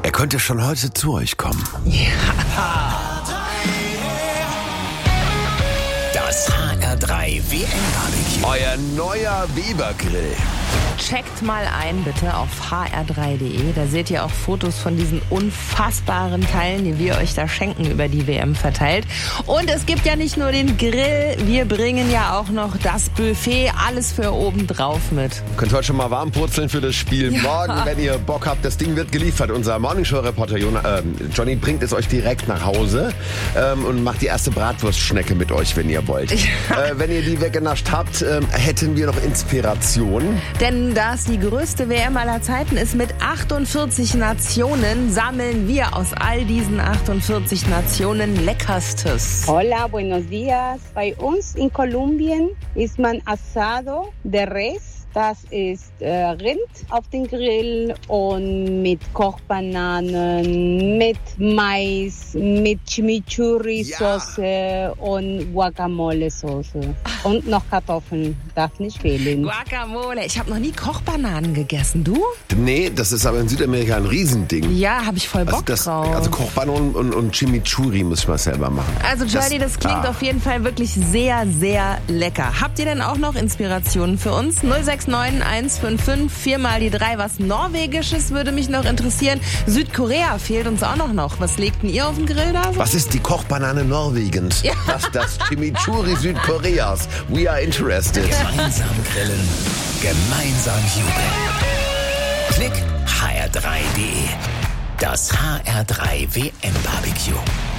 Er könnte schon heute zu euch kommen. Das HR3 WM-Barbecue. Euer neuer Weber-Grill. Checkt mal ein, bitte, auf hr3.de. Da seht ihr auch Fotos von diesen unfassbaren Teilen, die wir euch da schenken, über die WM verteilt. Und es gibt ja nicht nur den Grill, wir bringen ja auch noch das Buffet, alles für obendrauf mit. Könnt heute schon mal warm purzeln für das Spiel. Morgen, wenn ihr Bock habt, das Ding wird geliefert. Unser Morningshow-Reporter Johnny bringt es euch direkt nach Hause und macht die erste Bratwurstschnecke mit euch, wenn ihr wollt. Wenn ihr die weggenascht habt, hätten wir noch Inspiration. Denn da es die größte WM aller Zeiten ist mit 48 Nationen, sammeln wir aus all diesen 48 Nationen Leckerstes. Hola, buenos días. Bei uns in Kolumbien isst man Asado de Res. Das ist Rind auf den Grill und mit Kochbananen, mit Mais, mit Chimichurri-Soße und Guacamole-Soße. Und noch Kartoffeln, darf nicht fehlen. Guacamole. Ich habe noch nie Kochbananen gegessen. Du? Nee, das ist aber in Südamerika ein Riesending. Ja, habe ich voll Bock drauf. Also Kochbananen und Chimichurri muss ich mal selber machen. Also Johnny, das klingt auf jeden Fall wirklich sehr, sehr lecker. Habt ihr denn auch noch Inspirationen für uns? 069155 4 mal die 3. Was Norwegisches würde mich noch interessieren. Südkorea fehlt uns auch noch. Was legt denn ihr auf den Grill da so? Was ist die Kochbanane Norwegens? Ja. Was das Chimichurri Südkoreas? We are interested. Gemeinsam grillen, gemeinsam jubeln. Klick hr3.de. Das HR3 WM-Barbecue.